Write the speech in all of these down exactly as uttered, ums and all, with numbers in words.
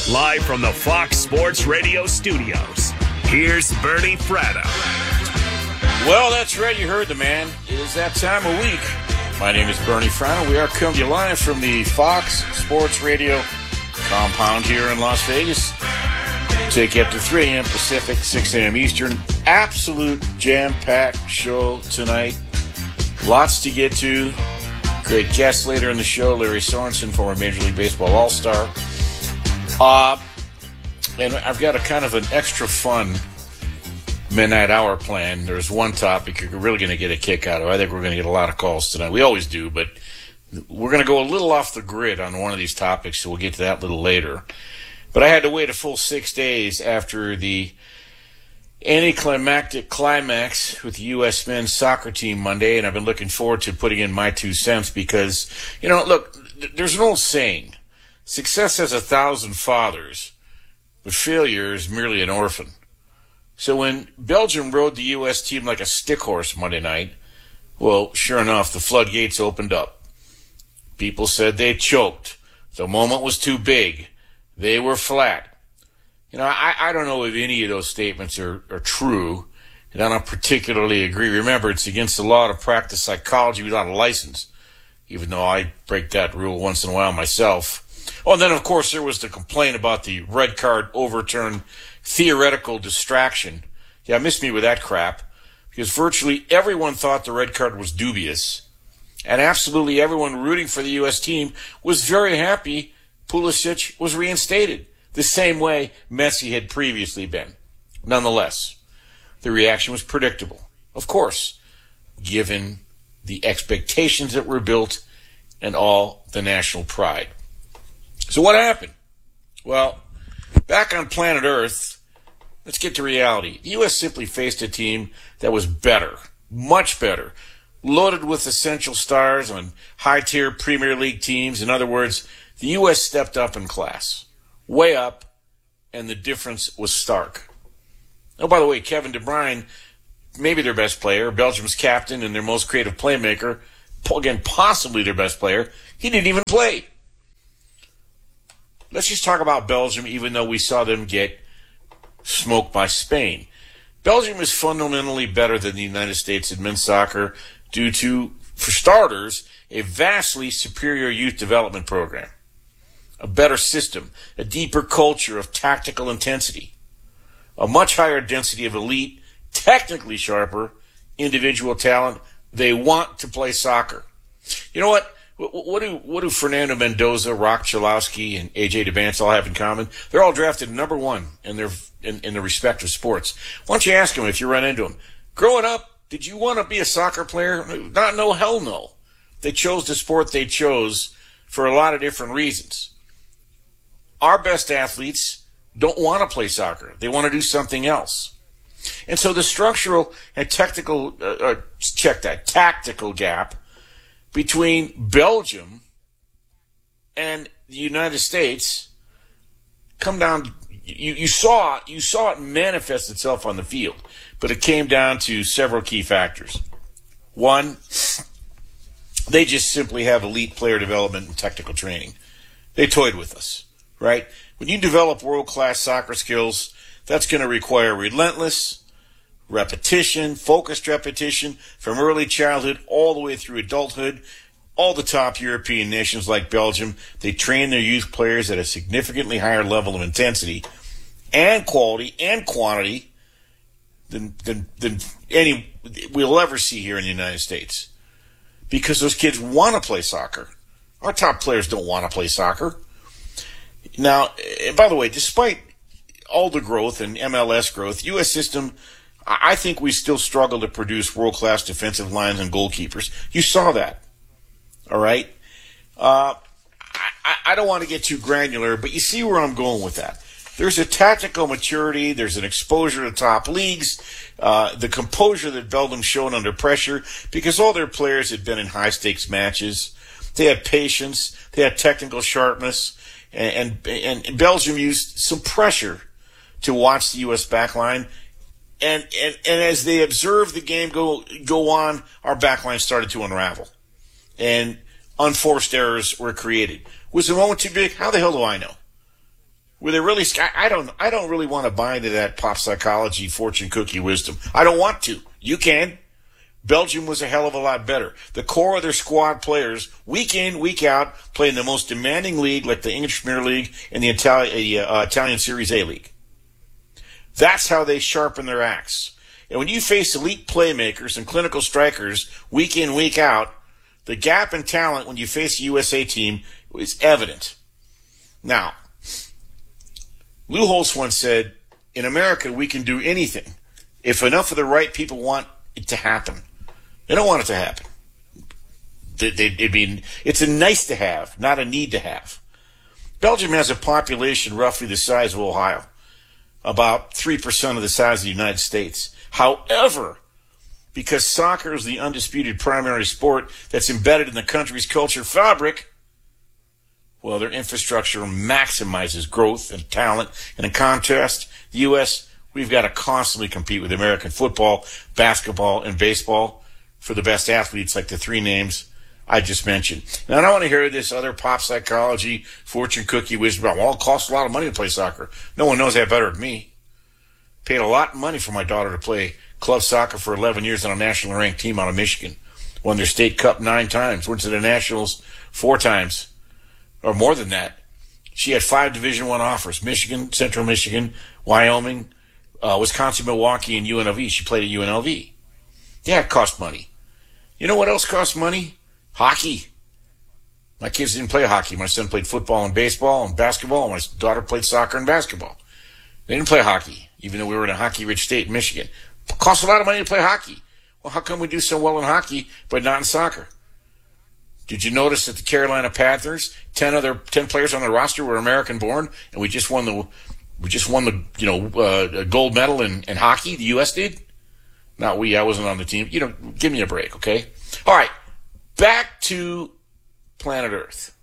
Live from the Fox Sports Radio studios, here's Bernie Fratto. Well, that's right. You heard the man. It is that time of week. My name is Bernie Fratto. We are coming to you live from the Fox Sports Radio compound here in Las Vegas. Take you up to three a.m. Pacific, six a.m. Eastern. Absolute jam-packed show tonight. Lots to get to. Great guest later in the show, Larry Sorensen, former Major League Baseball All-Star. Uh, and I've got a kind of an extra fun midnight hour plan. There's one topic you're really going to get a kick out of. I think we're going to get a lot of calls tonight. We always do, but we're going to go a little off the grid on one of these topics, so we'll get to that a little later. But I had to wait a full six days after the anticlimactic climax with the U S men's soccer team Monday, and I've been looking forward to putting in my two cents because, you know, look, there's an old saying, success has a thousand fathers, but failure is merely an orphan. So when Belgium rode the U S team like a stick horse Monday night, well, sure enough, the floodgates opened up. People said they choked. The moment was too big. They were flat. You know, I, I don't know if any of those statements are, are true, and I don't particularly agree. Remember, it's against the law to practice psychology without a license, even though I break that rule once in a while myself. Oh, and then, of course, there was the complaint about the red card overturn theoretical distraction. Yeah, miss me with that crap, because virtually everyone thought the red card was dubious, and absolutely everyone rooting for the U S team was very happy Pulisic was reinstated, the same way Messi had previously been. Nonetheless, the reaction was predictable, of course, given the expectations that were built and all the national pride. So what happened? Well, back on planet Earth, let's get to reality. The U S simply faced a team that was better, much better, loaded with essential stars on high-tier Premier League teams. In other words, the U S stepped up in class, way up, and the difference was stark. Oh, by the way, Kevin De Bruyne, maybe their best player, Belgium's captain and their most creative playmaker, again, possibly their best player, he didn't even play. Let's just talk about Belgium, even though we saw them get smoked by Spain. Belgium is fundamentally better than the United States in men's soccer due to, for starters, a vastly superior youth development program, a better system, a deeper culture of tactical intensity, a much higher density of elite, technically sharper, individual talent. They want to play soccer. You know what? What do what do Fernando Mendoza, Rock Chalowski, and A J DeBance all have in common? They're all drafted number one in their in, in their respective sports. Why don't you ask them if you run into them? Growing up, did you want to be a soccer player? Not no, hell no. They chose the sport they chose for a lot of different reasons. Our best athletes don't want to play soccer. They want to do something else. And so the structural and technical, uh, uh, check that, tactical gap between Belgium and the United States come down, you, you saw you saw it manifest itself on the field, but it came down to several key factors. One, they just simply have elite player development and technical training. They toyed with us, right? When you develop world-class soccer skills, that's going to require relentless repetition, focused repetition from early childhood all the way through adulthood. All the top European nations like Belgium, they train their youth players at a significantly higher level of intensity and quality and quantity than, than, than any we'll ever see here in the United States. Because those kids want to play soccer. Our top players don't want to play soccer. Now, by the way, despite all the growth and M L S growth, U S system, I think we still struggle to produce world-class defensive lines and goalkeepers. You saw that, all right? Uh, I, I don't want to get too granular, but you see where I'm going with that. There's a tactical maturity. There's an exposure to top leagues, uh, the composure that Belgium's shown under pressure because all their players had been in high-stakes matches. They had patience. They had technical sharpness. And, and, and Belgium used some pressure to watch the U S backline. And, and, and as they observed the game go go on, our backline started to unravel. And unforced errors were created. Was the moment too big? How the hell do I know? where they really, I don't, I don't really want to buy into that pop psychology, fortune cookie wisdom. I don't want to. You can. Belgium was a hell of a lot better. The core of their squad players, week in, week out, play in the most demanding league like the English Premier League and the Itali- uh, Italian Series A League. That's how they sharpen their axe. And when you face elite playmakers and clinical strikers week in, week out, the gap in talent when you face the U S A team is evident. Now, Lou Holtz once said, in America, we can do anything if enough of the right people want it to happen. They don't want it to happen. They, they, it'd be, it's a nice to have, not a need to have. Belgium has a population roughly the size of Ohio, about three percent of the size of the United States. However, because soccer is the undisputed primary sport that's embedded in the country's culture fabric, well, their infrastructure maximizes growth and talent. And in contrast, the U S, we've got to constantly compete with American football, basketball, and baseball for the best athletes like the three names I just mentioned. Now, I don't want to hear this other pop psychology, fortune cookie wisdom about, well, it costs a lot of money to play soccer. No one knows that better than me. Paid a lot of money for my daughter to play club soccer for eleven years on a national ranked team out of Michigan. Won their state cup nine times. Went to the nationals four times, or more than that. She had five Division One offers: Michigan, Central Michigan, Wyoming, uh, Wisconsin, Milwaukee, and U N L V. She played at U N L V. Yeah, it cost money. You know what else costs money? Hockey. My kids didn't play hockey. My son played football and baseball and basketball. My daughter played soccer and basketball. They didn't play hockey, even though we were in a hockey-rich state in Michigan. It costs a lot of money to play hockey. Well, how come we do so well in hockey, but not in soccer? Did you notice that the Carolina Panthers, ten other ten players on the roster were American-born, and we just won the we just won the you know uh, gold medal in, in hockey? The U S did. Not we. I wasn't on the team. You know, give me a break, okay? All right, back to planet Earth.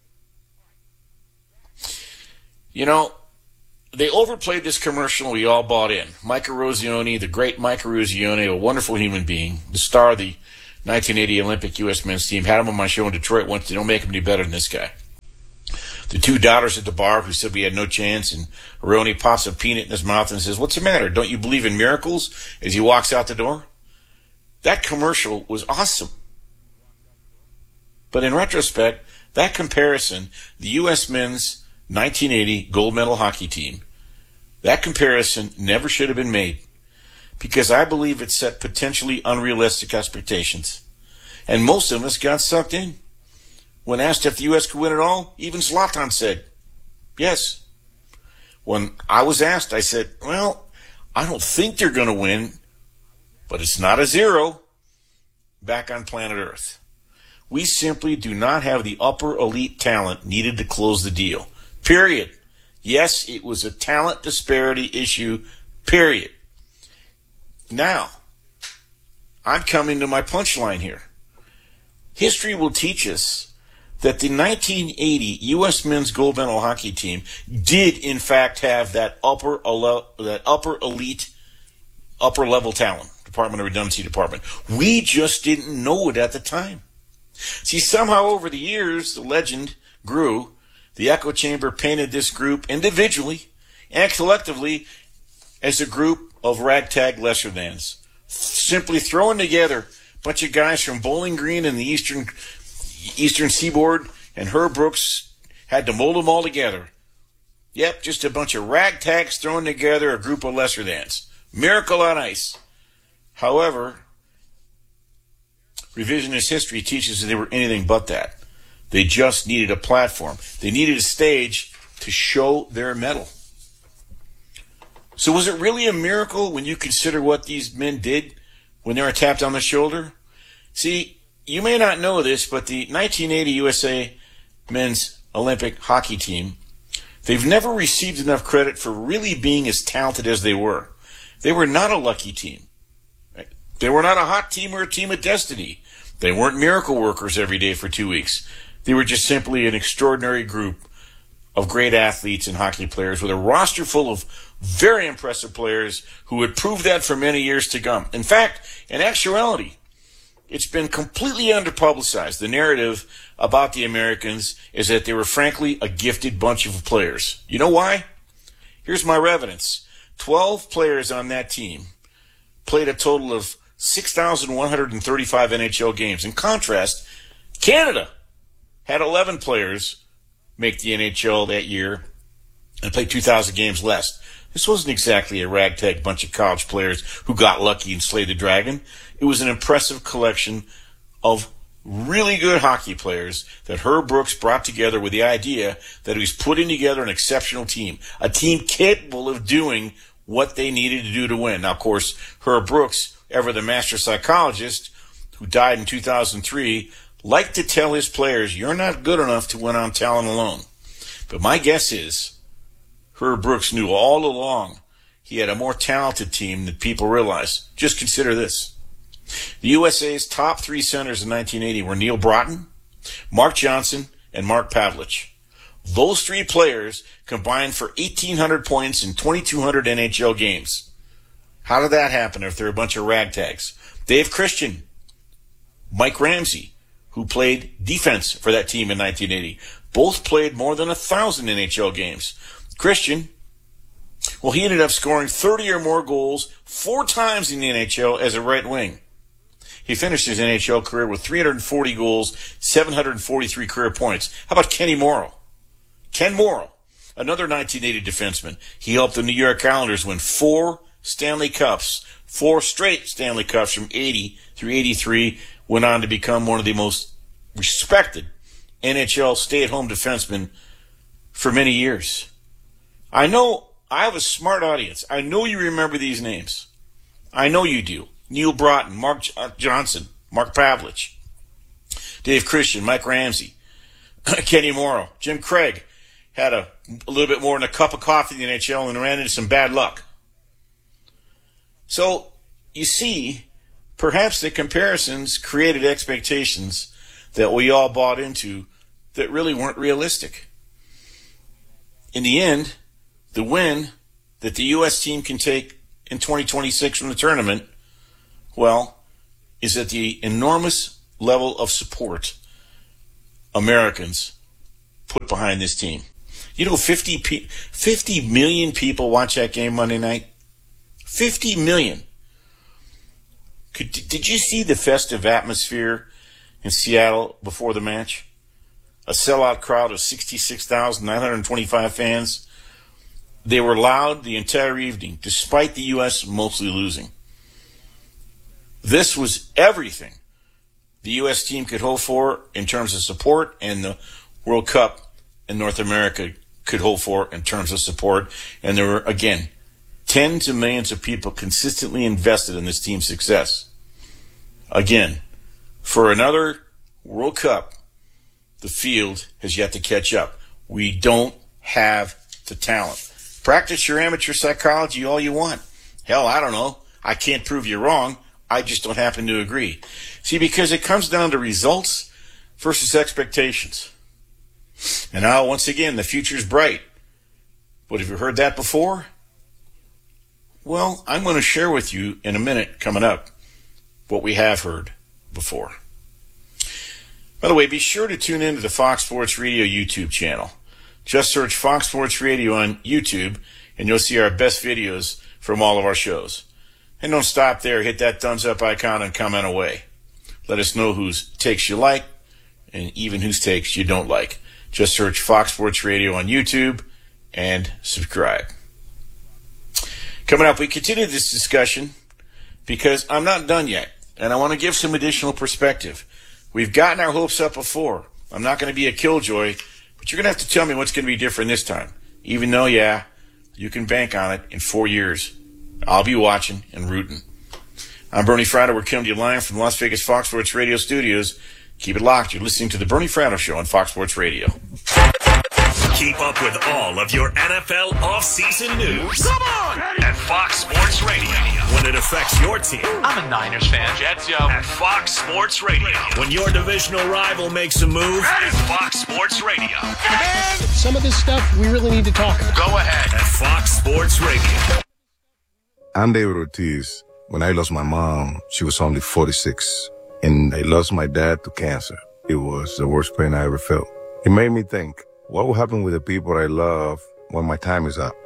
You know, they overplayed this commercial. We all bought in. Mike Eruzione, the great Mike Eruzione, a wonderful human being, the star of the nineteen eighty Olympic U S men's team, had him on my show in Detroit once. They don't make him any better than this guy. The two daughters at the bar who said we had no chance, and Aroni pops a peanut in his mouth and says, "What's the matter? Don't you believe in miracles?" as he walks out the door. That commercial was awesome. But in retrospect, that comparison, the U S men's nineteen eighty gold medal hockey team, that comparison never should have been made, because I believe it set potentially unrealistic expectations. And most of us got sucked in. When asked if the U S could win it all, even Zlatan said, yes. When I was asked, I said, well, I don't think they're going to win, but it's not a zero. Back on planet Earth, we simply do not have the upper elite talent needed to close the deal. Period. Yes, it was a talent disparity issue, period. Now, I'm coming to my punchline here. History will teach us that the nineteen eighty U S men's gold medal hockey team did, in fact, have that upper that upper elite, upper level talent. Department of Redundancy Department. We just didn't know it at the time. See, somehow over the years, the legend grew. The echo chamber painted this group individually and collectively as a group of ragtag lesser-thans, simply throwing together a bunch of guys from Bowling Green and the eastern eastern seaboard, and Herb Brooks had to mold them all together. Yep, just a bunch of ragtags thrown together, a group of lesser-thans. Miracle on ice. However, revisionist history teaches that they were anything but that. They just needed a platform. They needed a stage to show their mettle. So was it really a miracle when you consider what these men did when they were tapped on the shoulder? See, you may not know this, but the nineteen eighty U S A men's Olympic hockey team, they've never received enough credit for really being as talented as they were. They were not a lucky team. They were not a hot team or a team of destiny. They weren't miracle workers every day for two weeks. They were just simply an extraordinary group of great athletes and hockey players with a roster full of very impressive players who would prove that for many years to come. In fact, in actuality, it's been completely underpublicized. The narrative about the Americans is that they were frankly a gifted bunch of players. You know why? Here's my evidence. twelve players on that team played a total of six thousand one hundred thirty-five N H L games. In contrast, Canada had eleven players make the N H L that year and play two thousand games less. This wasn't exactly a ragtag bunch of college players who got lucky and slayed the dragon. It was an impressive collection of really good hockey players that Herb Brooks brought together with the idea that he was putting together an exceptional team, a team capable of doing what they needed to do to win. Now, of course, Herb Brooks, ever the master psychologist, who died in two thousand three, liked to tell his players, you're not good enough to win on talent alone. But my guess is Herb Brooks knew all along he had a more talented team than people realize. Just consider this. The U S A's top three centers in nineteen eighty were Neil Broughton, Mark Johnson, and Mark Pavlich. Those three players combined for eighteen hundred points in twenty-two hundred N H L games. How did that happen if they're a bunch of ragtags? Dave Christian, Mike Ramsey, who played defense for that team in nineteen eighty, both played more than one thousand N H L games. Christian, well, he ended up scoring thirty or more goals four times in the N H L as a right wing. He finished his N H L career with three hundred forty goals, seven hundred forty-three career points. How about Kenny Morrow? Ken Morrow, another nineteen eighty defenseman. He helped the New York Islanders win four Stanley Cups, four straight Stanley Cups from eighty through eighty-three, went on to become one of the most respected N H L stay-at-home defensemen for many years. I know I have a smart audience. I know you remember these names. I know you do. Neil Broughton, Mark Johnson, Mark Pavlich, Dave Christian, Mike Ramsey, Kenny Morrow, Jim Craig had a, a little bit more than a cup of coffee in the N H L and ran into some bad luck. So, you see, perhaps the comparisons created expectations that we all bought into that really weren't realistic. In the end, the win that the U S team can take in twenty twenty-six from the tournament, well, is at the enormous level of support Americans put behind this team. You know, fifty, pe- fifty million people watch that game Monday night. fifty million. Could, did you see the festive atmosphere in Seattle before the match? A sellout crowd of sixty-six thousand nine hundred twenty-five fans. They were loud the entire evening, despite the U S mostly losing. This was everything the U S team could hope for in terms of support, and the World Cup in North America could hope for in terms of support. And there were, again, tens of millions of people consistently invested in this team's success. Again, for another World Cup, the field has yet to catch up. We don't have the talent. Practice your amateur psychology all you want. Hell, I don't know. I can't prove you wrong. I just don't happen to agree. See, because it comes down to results versus expectations. And now, once again, the future's bright. But have you heard that before? Well, I'm going to share with you in a minute coming up what we have heard before. By the way, be sure to tune in to the Fox Sports Radio YouTube channel. Just search Fox Sports Radio on YouTube, and you'll see our best videos from all of our shows. And don't stop there. Hit that thumbs up icon and comment away. Let us know whose takes you like and even whose takes you don't like. Just search Fox Sports Radio on YouTube and subscribe. Coming up, we continue this discussion because I'm not done yet, and I want to give some additional perspective. We've gotten our hopes up before. I'm not going to be a killjoy, but you're going to have to tell me what's going to be different this time. Even though, yeah, you can bank on it in four years. I'll be watching and rooting. I'm Bernie Fratto. We're coming to you live from Las Vegas Fox Sports Radio studios. Keep it locked. You're listening to The Bernie Fratto Show on Fox Sports Radio. Keep up with all of your N F L offseason news. Come on! At Fox Sports Radio. When it affects your team. I'm a Niners fan. Jets, yo. At Fox Sports Radio. When your divisional rival makes a move. At Fox Sports Radio. Man, some of this stuff we really need to talk about. Go ahead. At Fox Sports Radio. I'm David Ortiz. When I lost my mom, she was only forty-six. And I lost my dad to cancer. It was the worst pain I ever felt. It made me think, what will happen with the people I love when my time is up?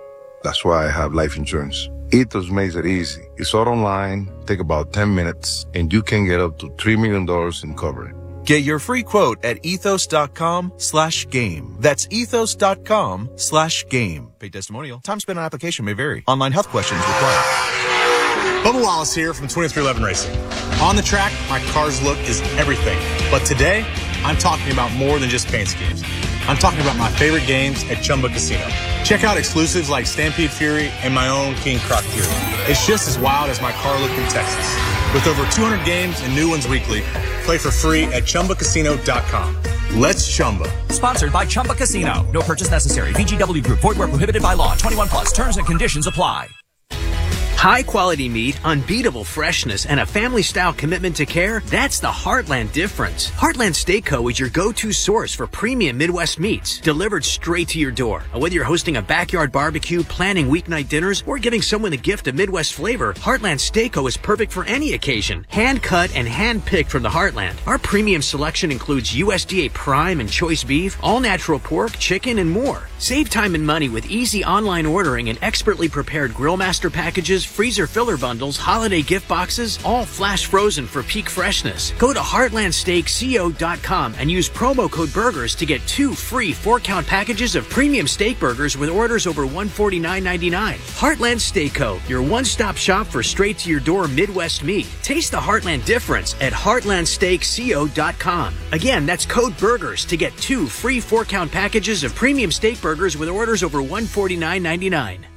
That's why I have life insurance. Ethos makes it easy. It's all online, take about ten minutes, and you can get up to three million dollars in coverage. Get your free quote at ethos.com slash game. That's ethos.com slash game. Paid testimonial. Time spent on application may vary. Online health questions required. Bubba Wallace here from twenty-three eleven Racing. On the track, my car's look is everything. But today, I'm talking about more than just paint schemes. I'm talking about my favorite games at Chumba Casino. Check out exclusives like Stampede Fury and my own King Croc Fury. It's just as wild as my car look in Texas. With over two hundred games and new ones weekly, play for free at Chumba Casino dot com. Let's Chumba. Sponsored by Chumba Casino. No purchase necessary. V G W Group. Void where prohibited by law. twenty-one plus. Terms and conditions apply. High-quality meat, unbeatable freshness, and a family-style commitment to care, that's the Heartland difference. Heartland Steak Co. is your go-to source for premium Midwest meats, delivered straight to your door. Whether you're hosting a backyard barbecue, planning weeknight dinners, or giving someone a gift of Midwest flavor, Heartland Steak Co. is perfect for any occasion. Hand-cut and hand-picked from the Heartland. Our premium selection includes U S D A prime and choice beef, all-natural pork, chicken, and more. Save time and money with easy online ordering and expertly prepared Grillmaster packages, freezer filler bundles, holiday gift boxes, all flash frozen for peak freshness. Go to heartland steak co dot com and use promo code BURGERS to get two free four-count packages of premium steak burgers with orders over one hundred forty-nine ninety-nine. Heartland Steak Co., your one-stop shop for straight-to-your-door Midwest meat. Taste the Heartland difference at heartland steak co dot com. Again, that's code BURGERS to get two free four-count packages of premium steak burgers with orders over one hundred forty-nine ninety-nine.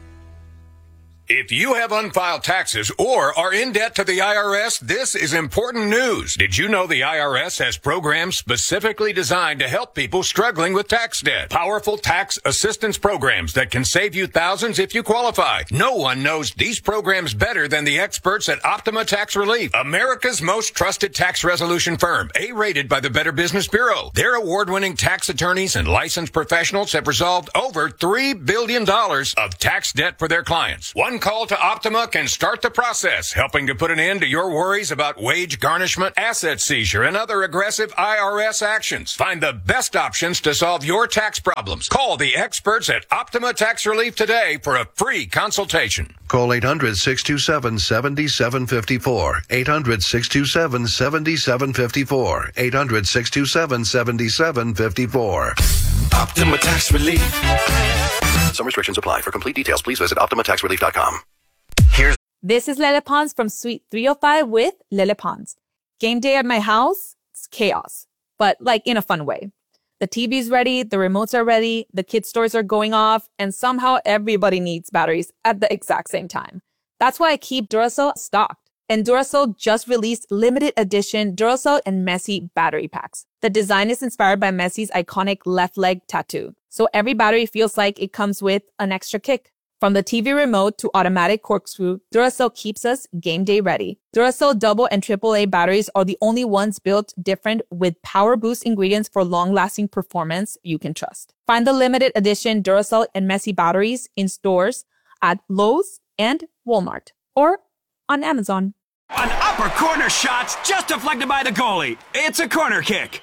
If you have unfiled taxes or are in debt to the I R S, this is important news. Did you know the I R S has programs specifically designed to help people struggling with tax debt? Powerful tax assistance programs that can save you thousands if you qualify. No one knows these programs better than the experts at Optima Tax Relief, America's most trusted tax resolution firm, A-rated by the Better Business Bureau. Their award-winning tax attorneys and licensed professionals have resolved over three billion dollars of tax debt for their clients. One call to Optima can start the process, helping to put an end to your worries about wage garnishment, asset seizure, and other aggressive I R S actions. Find the best options to solve your tax problems. Call the experts at Optima Tax Relief today for a free consultation. Call eight hundred, six two seven, seven seven five four. eight hundred, six two seven, seven seven five four. eight hundred, six two seven, seven seven five four. Optima Tax Relief. Some restrictions apply. For complete details, please visit optima tax relief dot com. Here's This is Lele Pons from Suite three oh five with Lele Pons. Game day at my house, it's chaos, but like in a fun way. The T V's ready, the remotes are ready, the kids' toys are going off, and somehow everybody needs batteries at the exact same time. That's why I keep Duracell stocked. And Duracell just released limited edition Duracell and Messi battery packs. The design is inspired by Messi's iconic left leg tattoo. So every battery feels like it comes with an extra kick. From the T V remote to automatic corkscrew, Duracell keeps us game day ready. Duracell double and triple A batteries are the only ones built different with power boost ingredients for long-lasting performance you can trust. Find the limited edition Duracell and Messi batteries in stores at Lowe's and Walmart or on Amazon. An upper corner shot's just deflected by the goalie. It's a corner kick.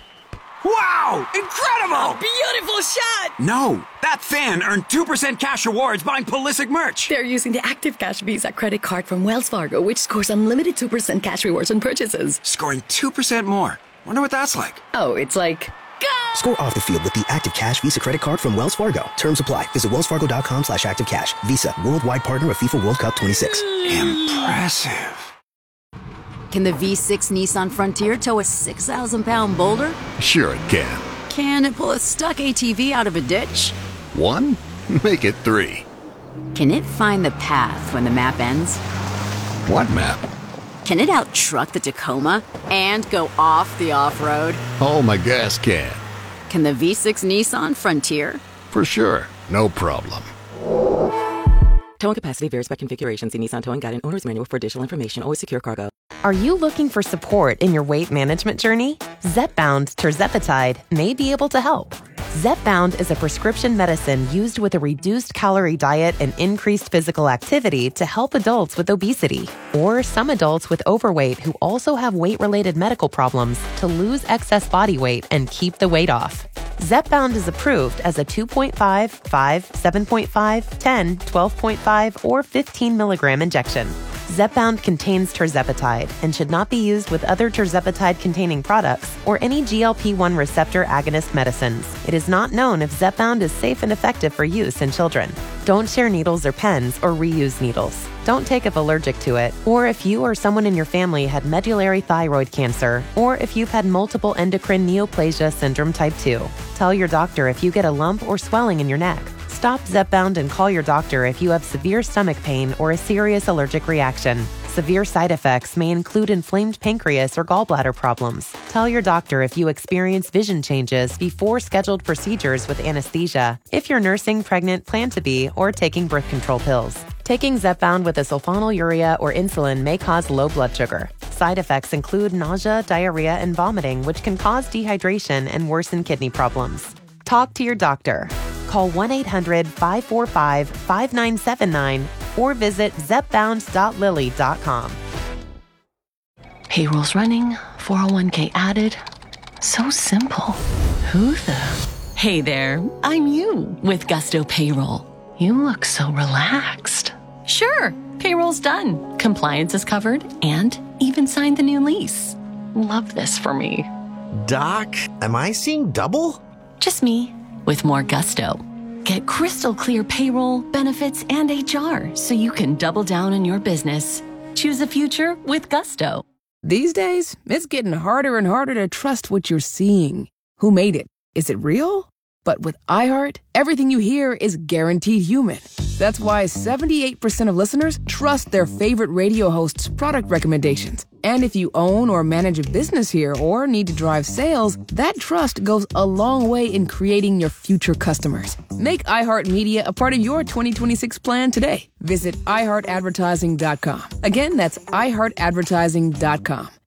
Wow! Incredible! A beautiful shot! No, that fan earned two percent cash rewards buying Pulisic merch. They're using the Active Cash Visa credit card from Wells Fargo, which scores unlimited two percent cash rewards on purchases. Scoring two percent more. Wonder what that's like. Oh, it's like... Go! Score off the field with the Active Cash Visa credit card from Wells Fargo. Terms apply. Visit wellsfargo.com slash active cash. Visa, worldwide partner of FIFA World Cup twenty-six. Impressive. Can the V six Nissan Frontier tow a six thousand pound boulder? Sure it can. Can it pull a stuck A T V out of a ditch? One? Make it three. Can it find the path when the map ends? What map? Can it out-truck the Tacoma and go off the off-road? Oh, my gas can. Can the V six Nissan Frontier? For sure. No problem. Towing capacity varies by configuration. See Nissan Towing Guide and Owner's Manual for additional information. Always secure cargo. Are you looking for support in your weight management journey? Zepbound tirzepatide may be able to help. Zepbound is a prescription medicine used with a reduced calorie diet and increased physical activity to help adults with obesity or some adults with overweight who also have weight-related medical problems to lose excess body weight and keep the weight off. Zepbound is approved as a two point five, five, seven point five, ten, twelve point five, or fifteen milligram injection. Zepbound contains tirzepatide and should not be used with other tirzepatide-containing products or any G L P one receptor agonist medicines. It is not known if Zepbound is safe and effective for use in children. Don't share needles or pens or reuse needles. Don't take if allergic to it, or if you or someone in your family had medullary thyroid cancer, or if you've had multiple endocrine neoplasia syndrome type two. Tell your doctor if you get a lump or swelling in your neck. Stop Zepbound and call your doctor if you have severe stomach pain or a serious allergic reaction. Severe side effects may include inflamed pancreas or gallbladder problems. Tell your doctor if you experience vision changes before scheduled procedures with anesthesia, if you're nursing, pregnant, plan to be, or taking birth control pills. Taking Zepbound with a sulfonylurea or insulin may cause low blood sugar. Side effects include nausea, diarrhea, and vomiting, which can cause dehydration and worsen kidney problems. Talk to your doctor. Call one eight hundred, five four five, five nine seven nine or visit zepbound dot lilly dot com. Payroll's running, four oh one k added. So simple. Who the? Hey there, I'm you with Gusto Payroll. You look so relaxed. Sure, payroll's done. Compliance is covered and even signed the new lease. Love this for me. Doc, am I seeing double? Just me with more gusto. Get crystal clear payroll, benefits, and H R so you can double down on your business. Choose a future with Gusto. These days, it's getting harder and harder to trust what you're seeing. Who made it? Is it real? But with iHeart, everything you hear is guaranteed human. That's why seventy-eight percent of listeners trust their favorite radio hosts' product recommendations. And if you own or manage a business here or need to drive sales, that trust goes a long way in creating your future customers. Make iHeartMedia a part of your twenty twenty-six plan today. Visit i heart advertising dot com. Again, that's i heart advertising dot com.